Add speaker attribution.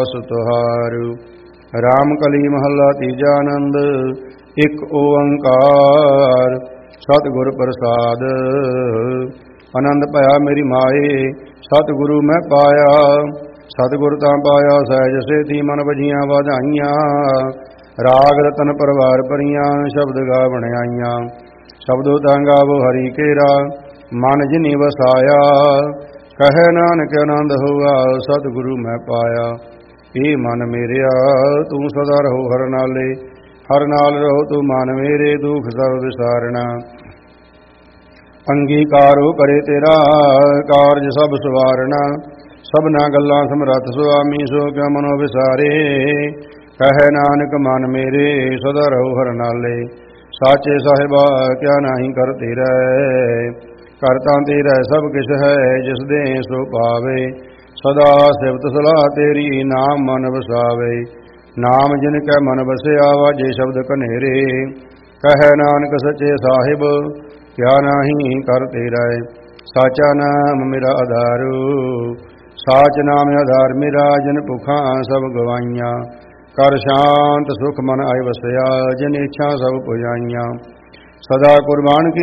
Speaker 1: तुहारु। राम कली महला तीजा आनंद। एक ओंकार सतगुर प्रसाद। आनंद पाया मेरी माए सतगुरु मैं पाया। सतगुर तां पाया सहज सेती मन बजियां वाधाइयां। राग रतन परवार परियां शब्द गावण आईयां। शब्दों तां गावो हरि केरा मन जिनी वसाया। कहे नानक आनंद होआ सतगुरु मैं पाया। ए मन मेरिया तू सदा रहो हर नाले। हर नाल रहो तू मन मेरे दुख सब विसारना। अंगीकारो करे तेरा कारज सब सवारना। सबना गल्लां समरथ सुआमी सो क्या मनो विसारे। कहे नानक मन मेरे सदा रहो हर नाले। साचे साहिबा क्या नाही कर तेरा। करता तेरा सब किश है जिस दे सो पावे। सदा सिफत सलाह तेरी नाम मन वसावे। नाम जिन कै मन बसया वाजे शब्द कनेरे। कहे नानक सचे साहिब क्या नाही कर तेरा। साचा नाम मेरा आधारू। साच नाम आधार मेरा जिन भुखा सब गवाइयां। कर शांत सुख मन आय वसया जिन इच्छा सब पुजाइयां। सदा कुर्बान की